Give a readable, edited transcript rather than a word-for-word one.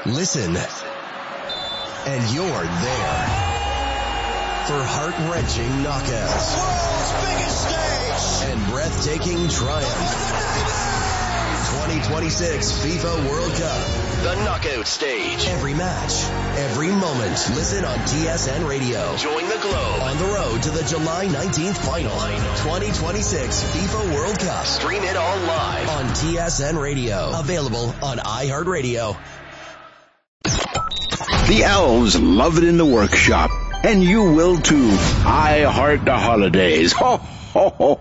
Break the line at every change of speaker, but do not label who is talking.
Listen, and you're there for heart-wrenching knockouts,
the world's biggest stage,
and breathtaking triumph. 2026 FIFA World Cup, the knockout stage. Every match, every moment. Listen on TSN Radio. Join the globe on the road to the July 19th final. 2026 FIFA World Cup. Stream it all live on TSN Radio. Available on iHeartRadio.
The elves love it in the workshop, and you will too. I heart the holidays. Ho, ho, ho,